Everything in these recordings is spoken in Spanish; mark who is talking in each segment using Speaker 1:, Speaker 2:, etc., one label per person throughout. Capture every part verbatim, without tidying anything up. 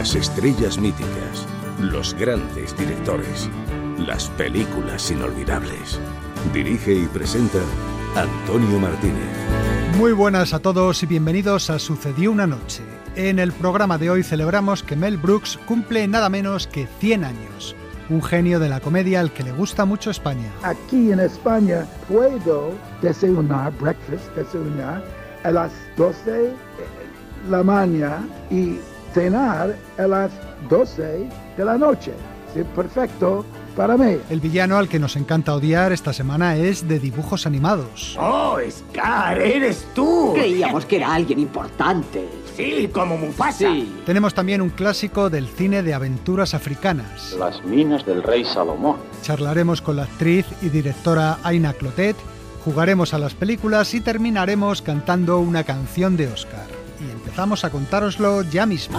Speaker 1: Las estrellas míticas, los grandes directores, las películas inolvidables. Dirige y presenta Antonio Martínez.
Speaker 2: Muy buenas a todos y bienvenidos a Sucedió una noche. En el programa de hoy celebramos que Mel Brooks cumple nada menos que cien años. Un genio de la comedia al que le gusta mucho España.
Speaker 3: Aquí en España puedo desayunar, breakfast, desayunar a las doce de la mañana y cenar a las doce de la noche. Sí, perfecto para mí.
Speaker 2: El villano al que nos encanta odiar esta semana es de dibujos animados.
Speaker 4: ¡Oh, Scar, eres tú!
Speaker 5: Creíamos que era alguien importante.
Speaker 4: Sí, como Mufasa.
Speaker 5: Sí.
Speaker 2: Tenemos también un clásico del cine de aventuras africanas.
Speaker 6: Las minas del rey Salomón.
Speaker 2: Charlaremos con la actriz y directora Aina Clotet, jugaremos a las películas y terminaremos cantando una canción de Oscar. Y empezamos a contároslo ya mismo.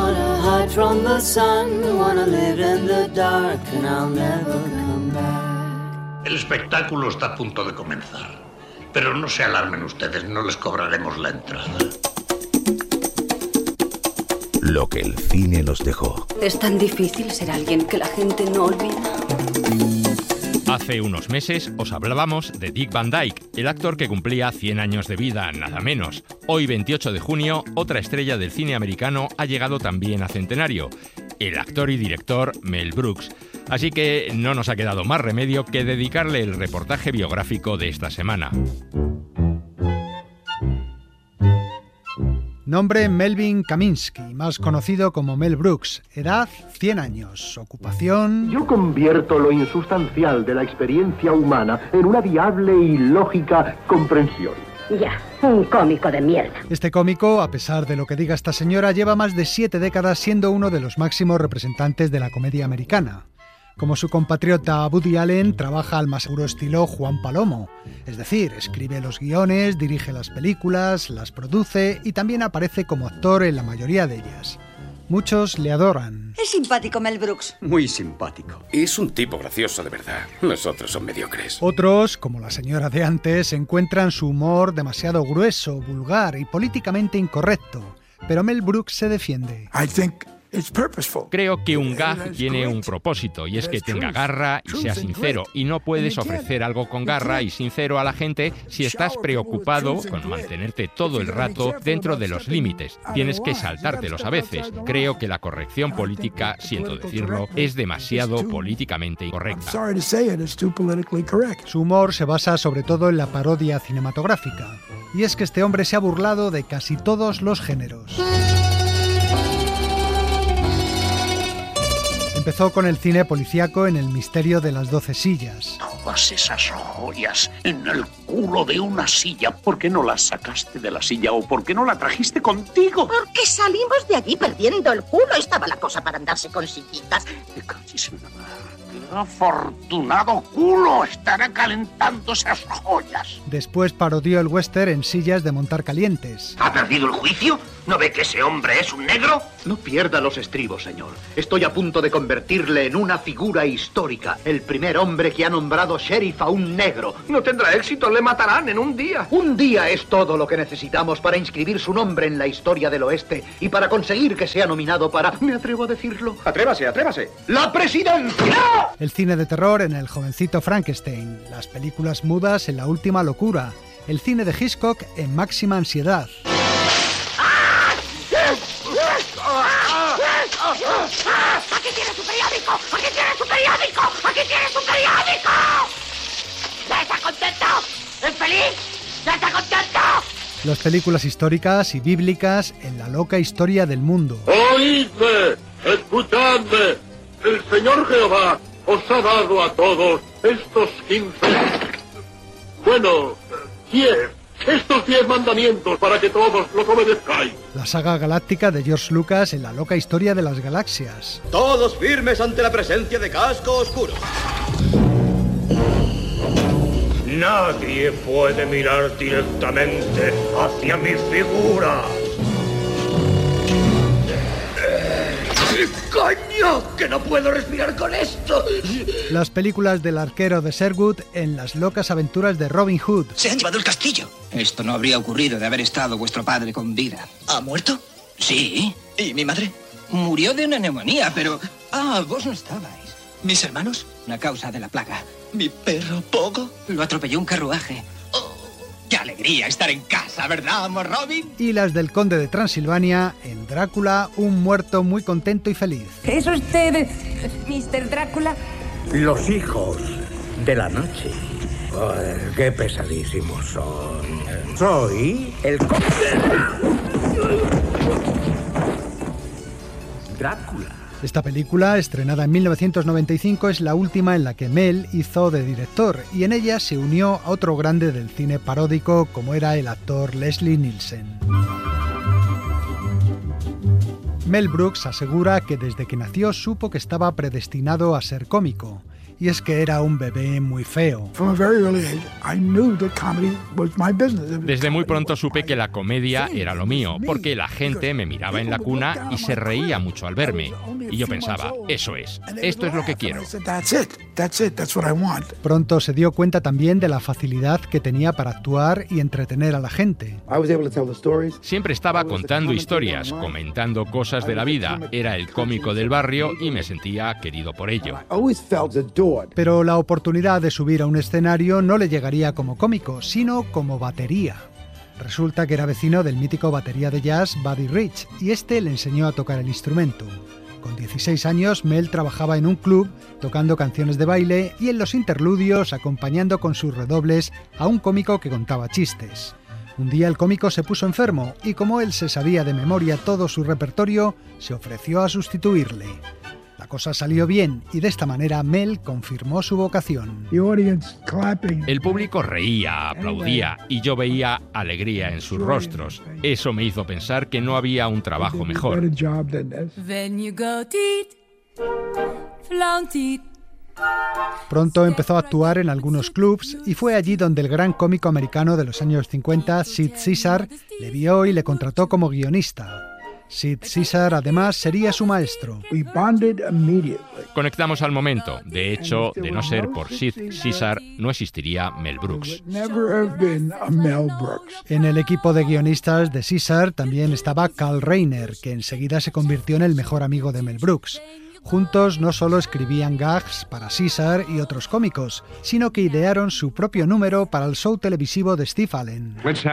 Speaker 7: El espectáculo está a punto de comenzar, pero no se alarmen ustedes, no les cobraremos la entrada.
Speaker 1: Lo que el cine nos dejó.
Speaker 8: Es tan difícil ser alguien que la gente no olvida.
Speaker 9: Hace unos meses os hablábamos de Dick Van Dyke, el actor que cumplía cien años de vida, nada menos. Hoy, veintiocho de junio, otra estrella del cine americano ha llegado también a centenario, el actor y director Mel Brooks. Así que no nos ha quedado más remedio que dedicarle el reportaje biográfico de esta semana.
Speaker 2: Nombre: Melvin Kaminsky, más conocido como Mel Brooks. Edad: cien años. Ocupación:
Speaker 10: Yo convierto lo insustancial de la experiencia humana en una viable y lógica comprensión.
Speaker 11: Ya, un cómico de mierda.
Speaker 2: Este cómico, a pesar de lo que diga esta señora, lleva más de siete décadas siendo uno de los máximos representantes de la comedia americana. Como su compatriota Woody Allen, trabaja al más puro estilo Juan Palomo. Es decir, escribe los guiones, dirige las películas, las produce y también aparece como actor en la mayoría de ellas. Muchos le adoran.
Speaker 12: Es simpático Mel Brooks.
Speaker 13: Muy simpático.
Speaker 1: Es un tipo gracioso de verdad. Los otros son mediocres.
Speaker 2: Otros, como la señora de antes, encuentran su humor demasiado grueso, vulgar y políticamente incorrecto. Pero Mel Brooks se defiende.
Speaker 3: I think it's purposeful.
Speaker 9: Creo que un gag tiene un propósito y es que tenga garra y sea sincero. Y no puedes ofrecer algo con garra y sincero a la gente si estás preocupado con mantenerte todo el rato dentro de los límites. Tienes que saltártelos a veces. Creo que la corrección política, siento decirlo, es demasiado políticamente incorrecta.
Speaker 2: Su humor se basa sobre todo en la parodia cinematográfica. Y es que este hombre se ha burlado de casi todos los géneros. Empezó con el cine policíaco en El misterio de las doce sillas.
Speaker 7: Todas esas joyas en el culo de una silla. ¿Por qué no las sacaste de la silla o por qué no la trajiste contigo?
Speaker 11: Porque salimos de allí perdiendo el culo. Estaba la cosa para andarse con sillitas.
Speaker 7: Me cachis en la mar. ¡Qué afortunado culo! Estará calentando esas joyas.
Speaker 2: Después parodió el western en Sillas de montar calientes.
Speaker 4: ¿Ha perdido el juicio? ¿No ve que ese hombre es un negro?
Speaker 13: No pierda los estribos, señor. Estoy a punto de convertirle en una figura histórica. El primer hombre que ha nombrado sheriff a un negro.
Speaker 4: No tendrá éxito, le matarán en un día.
Speaker 13: Un día es todo lo que necesitamos para inscribir su nombre en la historia del oeste y para conseguir que sea nominado para... ¿Me atrevo a decirlo?
Speaker 4: Atrévase, atrévase.
Speaker 13: ¡La presidencia!
Speaker 2: El cine de terror en El jovencito Frankenstein. Las películas mudas en La última locura. El cine de Hitchcock en Máxima ansiedad.
Speaker 11: ¡Aquí tiene su periódico! ¡Aquí tiene su periódico! ¡Aquí tiene su periódico! ¿Ya está contento? ¿Es feliz? ¿Ya está contento?
Speaker 2: Las películas históricas y bíblicas en La loca historia del mundo.
Speaker 14: ¡Oídme! ¡Escuchadme! El Señor Jehová os ha dado a todos estos quince... Bueno, diez... Estos diez mandamientos para que todos los obedezcáis.
Speaker 2: La saga galáctica de George Lucas en La loca historia de las galaxias.
Speaker 15: Todos firmes ante la presencia de Casco Oscuro.
Speaker 14: Nadie puede mirar directamente hacia mi figura.
Speaker 4: ¡Coño! ¡Que no puedo respirar con esto!
Speaker 2: Las películas del arquero de Sherwood en Las locas aventuras de Robin Hood.
Speaker 4: ¡Se han llevado el castillo!
Speaker 16: Esto no habría ocurrido de haber estado vuestro padre con vida.
Speaker 4: ¿Ha muerto?
Speaker 16: Sí.
Speaker 4: ¿Y mi madre?
Speaker 12: Murió de una neumonía, pero... Ah, vos no estabais. ¿Mis hermanos? A causa de la plaga. ¿Mi perro Pogo? Lo atropelló un carruaje. Oh, ¡qué alegría estar en casa, ¿verdad, amor Robin?
Speaker 2: Y las del Conde de Transilvania, en Drácula, un muerto muy contento y feliz.
Speaker 16: ¿Es usted mister Drácula?
Speaker 17: Los hijos de la noche. Oh, ¡qué pesadísimos son! Soy el Conde Drácula.
Speaker 2: Esta película, estrenada en mil novecientos noventa y cinco, es la última en la que Mel hizo de director, y en ella se unió a otro grande del cine paródico como era el actor Leslie Nielsen. Mel Brooks asegura que desde que nació supo que estaba predestinado a ser cómico, y es que era un bebé muy feo.
Speaker 9: Desde muy pronto supe que la comedia era lo mío, porque la gente me miraba en la cuna y se reía mucho al verme. Y yo pensaba, eso es, esto es lo que quiero.
Speaker 2: Pronto se dio cuenta también de la facilidad que tenía para actuar y entretener a la gente.
Speaker 9: Siempre estaba contando historias, comentando cosas de la vida. Era el cómico del barrio y me sentía querido por ello.
Speaker 2: Pero la oportunidad de subir a un escenario no le llegaría como cómico, sino como batería. Resulta que era vecino del mítico batería de jazz Buddy Rich, y este le enseñó a tocar el instrumento. Con dieciséis años, Mel trabajaba en un club tocando canciones de baile y en los interludios acompañando con sus redobles a un cómico que contaba chistes. Un día el cómico se puso enfermo y como él se sabía de memoria todo su repertorio, se ofreció a sustituirle. La cosa salió bien y de esta manera Mel confirmó su vocación.
Speaker 9: El público reía, aplaudía y yo veía alegría en sus rostros. Eso me hizo pensar que no había un trabajo mejor.
Speaker 2: Pronto empezó a actuar en algunos clubs y fue allí donde el gran cómico americano de los años cincuenta, Sid Caesar, le vio y le contrató como guionista. Sid Caesar, además, sería su maestro.
Speaker 9: Conectamos al momento. De hecho, de no ser por Sid Caesar, no existiría Mel Brooks.
Speaker 2: En el equipo de guionistas de Caesar también estaba Carl Reiner, que enseguida se convirtió en el mejor amigo de Mel Brooks. Juntos no solo escribían gags para Caesar y otros cómicos, sino que idearon su propio número para el show televisivo de Steve Allen.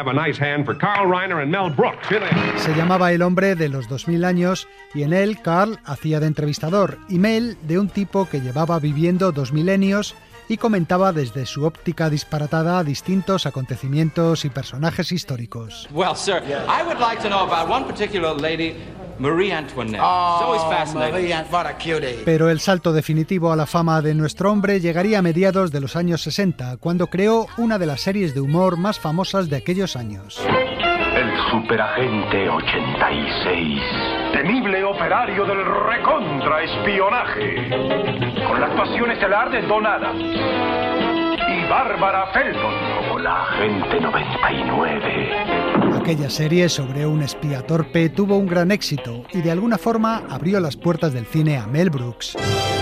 Speaker 2: Se llamaba El hombre de los dos mil años y en él Carl hacía de entrevistador y Mel de un tipo que llevaba viviendo dos milenios y comentaba desde su óptica disparatada distintos acontecimientos y personajes históricos.
Speaker 18: Well, sir, I would like to know about one particular lady, Marie Antoinette. Oh, It's always fascinating. Marie, what a cutie.
Speaker 2: Pero el salto definitivo a la fama de nuestro hombre llegaría a mediados de los años sesenta, cuando creó una de las series de humor más famosas de aquellos años.
Speaker 19: El superagente ochenta y seis. Temible operario del recontraespionaje. Con la actuación estelar de Don Adams. Y Bárbara Feldon como la agente noventa y nueve.
Speaker 2: Aquella serie sobre un espía torpe tuvo un gran éxito y de alguna forma abrió las puertas del cine a Mel Brooks.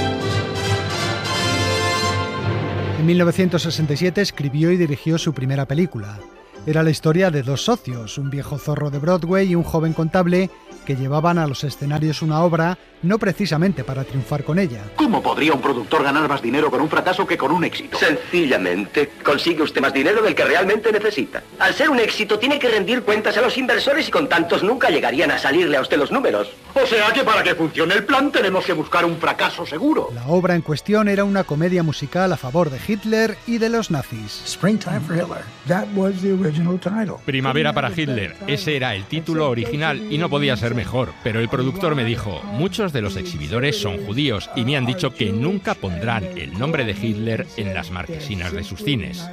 Speaker 2: En mil novecientos sesenta y siete escribió y dirigió su primera película. Era la historia de dos socios, un viejo zorro de Broadway y un joven contable que llevaban a los escenarios una obra no precisamente para triunfar con ella.
Speaker 13: ¿Cómo podría un productor ganar más dinero con un fracaso que con un éxito?
Speaker 4: Sencillamente, consigue usted más dinero del que realmente necesita. Al ser un éxito, tiene que rendir cuentas a los inversores y con tantos nunca llegarían a salirle a usted los números.
Speaker 13: O sea que para que funcione el plan tenemos que buscar un fracaso seguro.
Speaker 2: La obra en cuestión era una comedia musical a favor de Hitler y de los nazis.
Speaker 3: Springtime for Hitler. That was the original title.
Speaker 9: Primavera para Hitler. Ese era el título original y no podía ser mejor. Pero el productor me dijo, muchos de los exhibidores son judíos y me han dicho que nunca pondrán el nombre de Hitler en las marquesinas de sus cines.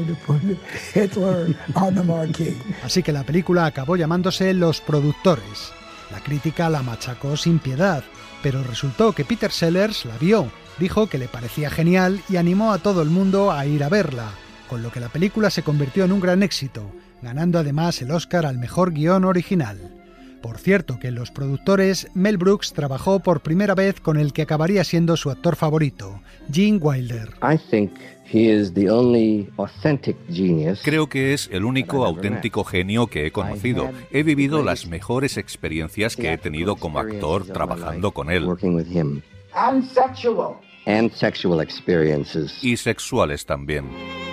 Speaker 2: Así que la película acabó llamándose Los Productores. La crítica la machacó sin piedad, pero resultó que Peter Sellers la vio, dijo que le parecía genial y animó a todo el mundo a ir a verla, con lo que la película se convirtió en un gran éxito, ganando además el Oscar al mejor guión original. Por cierto, que en Los Productores, Mel Brooks trabajó por primera vez con el que acabaría siendo su actor favorito, Gene Wilder.
Speaker 20: I think he is the only authentic genius.
Speaker 21: Creo que es el único auténtico genio que he conocido. He vivido las mejores experiencias que he tenido como actor trabajando con él.
Speaker 3: And sexual.
Speaker 20: And sexual experiences.
Speaker 21: Y sexuales también.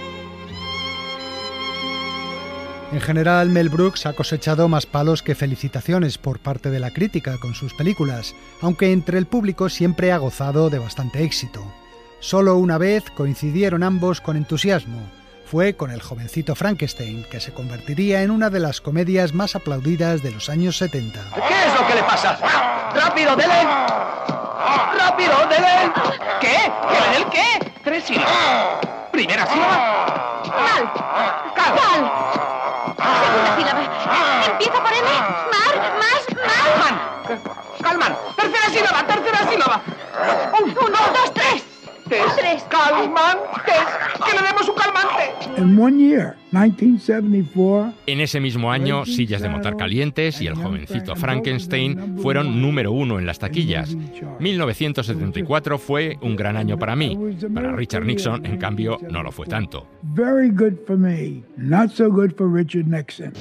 Speaker 2: En general, Mel Brooks ha cosechado más palos que felicitaciones por parte de la crítica con sus películas, aunque entre el público siempre ha gozado de bastante éxito. Solo una vez coincidieron ambos con entusiasmo. Fue con El jovencito Frankenstein, que se convertiría en una de las comedias más aplaudidas de los años setenta.
Speaker 4: ¿Qué es lo que le pasa? ¡Rápido, dele! ¡Rápido, dele! ¿Qué? ¿Qué? ¿El qué? Tres sílabas. Primera sílaba.
Speaker 11: Mal. Cal. Cal. Segunda sílaba. Empieza por M. Mar, más, mal.
Speaker 4: Man. Calman. Tercera sílaba, tercera sílaba.
Speaker 11: Un, uno, dos, tres.
Speaker 4: Tres. Calmantes. Que le demos un calmante.
Speaker 3: In one year, nineteen seventy-four.
Speaker 9: En ese mismo año, Sillas de montar calientes y El jovencito Frankenstein fueron número uno en las taquillas. mil novecientos setenta y cuatro fue un gran año para mí. Para Richard Nixon, en cambio, no lo fue tanto.
Speaker 3: Very good for me, not so good for Richard Nixon.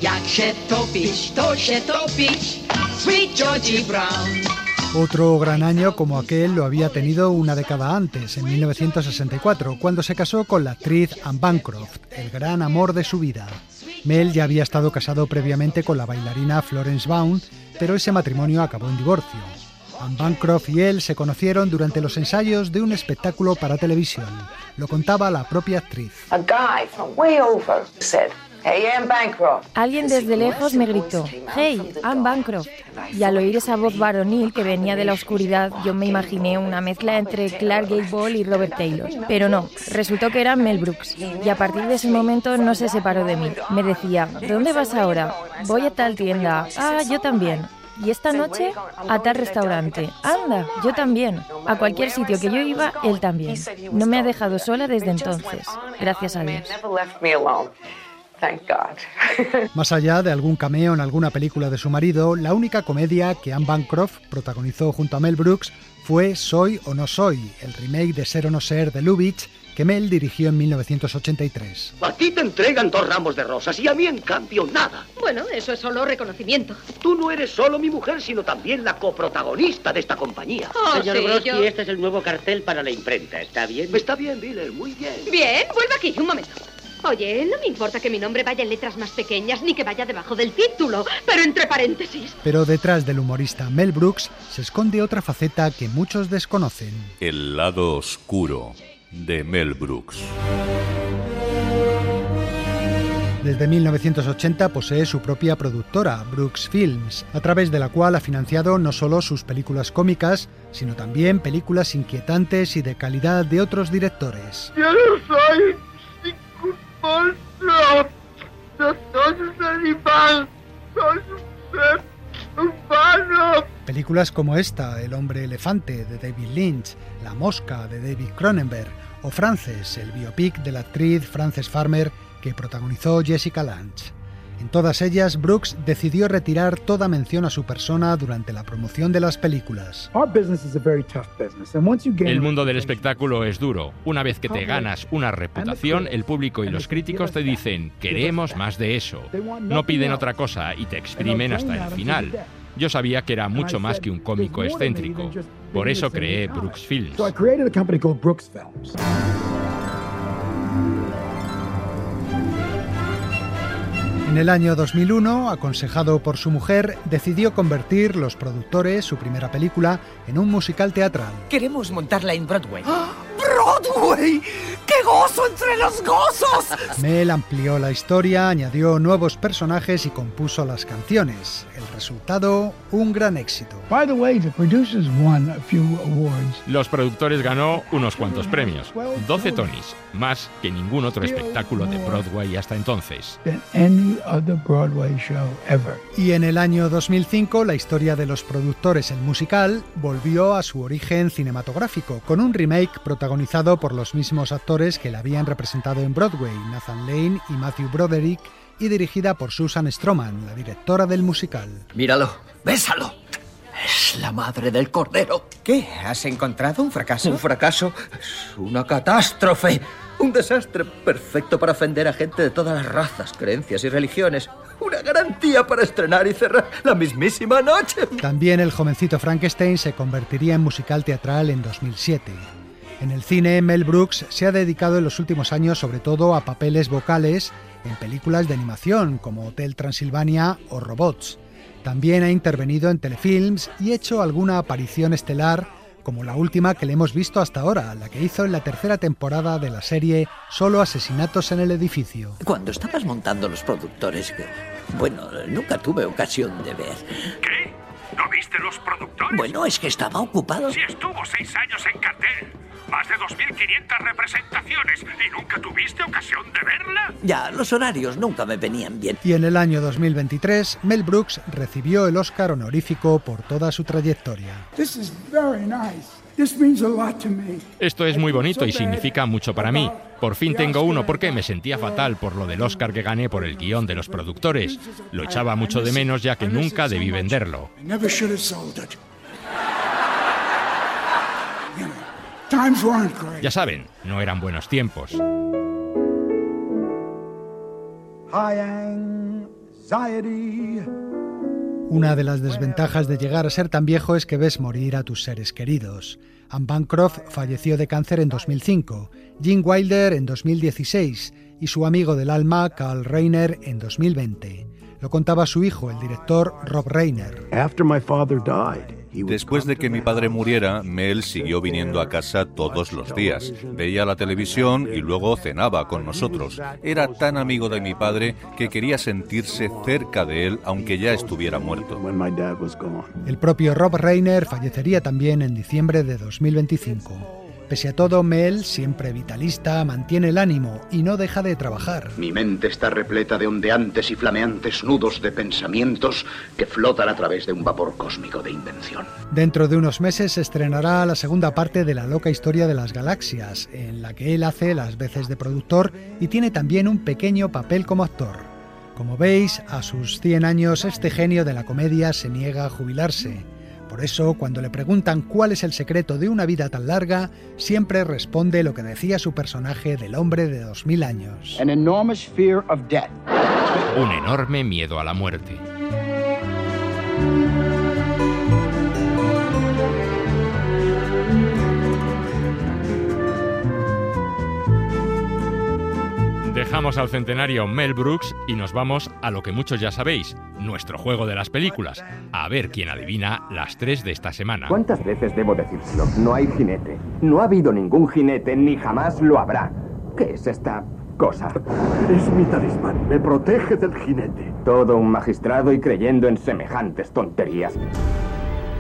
Speaker 11: Sweet Georgie Brown.
Speaker 2: Otro gran año como aquel lo había tenido una década antes, en mil novecientos sesenta y cuatro, cuando se casó con la actriz Anne Bancroft, el gran amor de su vida. Mel ya había estado casado previamente con la bailarina Florence Baum, pero ese matrimonio acabó en divorcio. Anne Bancroft y él se conocieron durante los ensayos de un espectáculo para televisión. Lo contaba la propia actriz.
Speaker 22: A guy from way over said, "Hey, Anne Bancroft."
Speaker 23: Alguien desde lejos me gritó, "Hey, Anne Bancroft." Y al oír esa voz varonil que venía de la oscuridad, yo me imaginé una mezcla entre Clark Gable y Robert Taylor. Pero no, resultó que era Mel Brooks. Y a partir de ese momento no se separó de mí. Me decía, ¿dónde vas ahora? Voy a tal tienda. Ah, yo también. Y esta noche, a tal restaurante. Anda, yo también. A cualquier sitio que yo iba, él también. No me ha dejado sola desde entonces. Gracias a Dios.
Speaker 22: Thank God.
Speaker 2: Más allá de algún cameo en alguna película de su marido, la única comedia que Anne Bancroft protagonizó junto a Mel Brooks fue Soy o no soy, el remake de Ser o no ser de Lubitsch, que Mel dirigió en mil novecientos ochenta y tres.
Speaker 4: A ti te entregan dos ramos de rosas y a mí, en cambio, nada.
Speaker 24: Bueno, eso es solo reconocimiento.
Speaker 4: Tú no eres solo mi mujer, sino también la coprotagonista de esta compañía.
Speaker 24: Oh,
Speaker 25: Señor
Speaker 24: sí,
Speaker 25: Brodsky,
Speaker 24: yo...
Speaker 25: este es el nuevo cartel para la imprenta. ¿Está bien?
Speaker 4: Está bien, Biller, muy bien.
Speaker 24: Bien, vuelve aquí, un momento. Oye, no me importa que mi nombre vaya en letras más pequeñas ni que vaya debajo del título, pero entre paréntesis.
Speaker 2: Pero detrás del humorista Mel Brooks se esconde otra faceta que muchos desconocen.
Speaker 21: El lado oscuro de Mel Brooks.
Speaker 2: Desde mil novecientos ochenta posee su propia productora, Brooks Films, a través de la cual ha financiado no solo sus películas cómicas, sino también películas inquietantes y de calidad de otros directores.
Speaker 11: Yo no soy ningún monstruo, no soy un animal, soy un ser humano.
Speaker 2: Películas como esta, El hombre elefante, de David Lynch, La mosca, de David Cronenberg, o Frances, el biopic de la actriz Frances Farmer, que protagonizó Jessica Lange. En todas ellas, Brooks decidió retirar toda mención a su persona durante la promoción de las películas.
Speaker 9: El mundo del espectáculo es duro. Una vez que te ganas una reputación, el público y los críticos te dicen, queremos más de eso. No piden otra cosa y te exprimen hasta el final. Yo sabía que era mucho más que un cómico excéntrico. Por eso creé Brooks Films.
Speaker 2: En el año dos mil uno, aconsejado por su mujer, decidió convertir Los Productores, su primera película, en un musical teatral.
Speaker 12: Queremos montarla en Broadway.
Speaker 11: ¡Ah! ¡Broadway! ¡Qué gozo entre los gozos!
Speaker 2: Mel amplió la historia, añadió nuevos personajes y compuso las canciones. El resultado, un gran éxito.
Speaker 3: By the way, the producers won a few awards.
Speaker 9: Los Productores ganó unos cuantos premios, doce Tonys, más que ningún otro espectáculo de Broadway hasta entonces.
Speaker 3: Any other Broadway show ever.
Speaker 2: Y en el año dos mil cinco, la historia de Los Productores, el musical, volvió a su origen cinematográfico, con un remake protagonizado por los mismos actores que la habían representado en Broadway, Nathan Lane y Matthew Broderick, y dirigida por Susan Stroman, la directora del musical.
Speaker 1: Míralo, bésalo. Es la madre del cordero.
Speaker 12: ¿Qué? ¿Has encontrado un fracaso?
Speaker 1: Un fracaso es una catástrofe. Un desastre perfecto para ofender a gente de todas las razas, creencias y religiones. Una garantía para estrenar y cerrar la mismísima noche.
Speaker 2: También El jovencito Frankenstein se convertiría en musical teatral en dos mil siete. En el cine, Mel Brooks se ha dedicado en los últimos años sobre todo a papeles vocales en películas de animación como Hotel Transilvania o Robots. También ha intervenido en telefilms y hecho alguna aparición estelar, como la última que le hemos visto hasta ahora, la que hizo en la tercera temporada de la serie Solo asesinatos en el edificio.
Speaker 1: Cuando estabas montando los productores, que, bueno, nunca tuve ocasión de ver.
Speaker 14: ¿Qué? ¿No viste los productores?
Speaker 1: Bueno, es que estaba ocupado.
Speaker 14: Si estuvo seis años en cartel, más de dos mil quinientas representaciones, ¿y nunca tuviste ocasión de verla?
Speaker 1: Ya, los horarios nunca me venían bien.
Speaker 2: Y en el año dos mil veintitrés, Mel Brooks recibió el Oscar honorífico por toda su trayectoria.
Speaker 3: This is very nice. This means a lot to me.
Speaker 9: Esto es muy bonito y significa mucho para mí. Por fin tengo uno porque me sentía fatal por lo del Oscar que gané por el guión de los productores. Lo echaba mucho de menos ya que nunca debí venderlo. Ya saben, no eran buenos tiempos.
Speaker 2: Una de las desventajas de llegar a ser tan viejo es que ves morir a tus seres queridos. Anne Bancroft falleció de cáncer en dos mil cinco, Gene Wilder en dos mil dieciséis y su amigo del alma, Carl Reiner, en dos mil veinte. Lo contaba su hijo, el director Rob Reiner.
Speaker 21: Después de que mi padre muriera, Mel siguió viniendo a casa todos los días. Veía la televisión y luego cenaba con nosotros. Era tan amigo de mi padre que quería sentirse cerca de él, aunque ya estuviera muerto.
Speaker 2: El propio Rob Reiner fallecería también en diciembre de dos mil veinticinco. Pese a todo, Mel, siempre vitalista, mantiene el ánimo y no deja de trabajar.
Speaker 13: Mi mente está repleta de ondeantes y flameantes nudos de pensamientos que flotan a través de un vapor cósmico de invención.
Speaker 2: Dentro de unos meses se estrenará la segunda parte de La loca historia de las galaxias, en la que él hace las veces de productor y tiene también un pequeño papel como actor. Como veis, a sus cien años este genio de la comedia se niega a jubilarse. Por eso, cuando le preguntan cuál es el secreto de una vida tan larga, siempre responde lo que decía su personaje del hombre de dos mil años.
Speaker 5: An enormous fear of death.
Speaker 9: Un enorme miedo a la muerte. Dejamos al centenario Mel Brooks y nos vamos a lo que muchos ya sabéis, nuestro juego de las películas. A ver quién adivina las tres de esta semana.
Speaker 6: ¿Cuántas veces debo decírselo? No hay jinete. No ha habido ningún jinete, ni jamás lo habrá. ¿Qué es esta cosa?
Speaker 14: Es mi talismán. Me protege del jinete.
Speaker 6: Todo un magistrado y creyendo en semejantes tonterías.